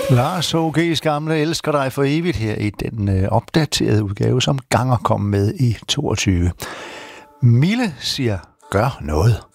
Lars H.G.'s gamle elsker dig for evigt her i den opdaterede udgave, som Ganger kom med i 22. Mille siger, gør noget.